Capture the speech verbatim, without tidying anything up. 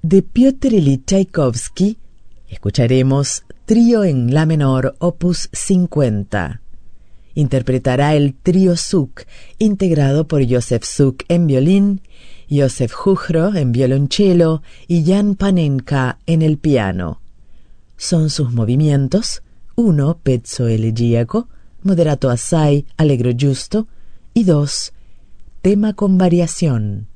De Piotr Ilich Tchaikovsky escucharemos Trío en La menor, opus cincuenta. Interpretará el trío Suk, integrado por Josef Suk en violín, Josef Juchro en violonchelo y Jan Panenka en el piano. Son sus movimientos: uno, pezzo elegíaco, moderato assai, allegro giusto, y dos, tema con variación.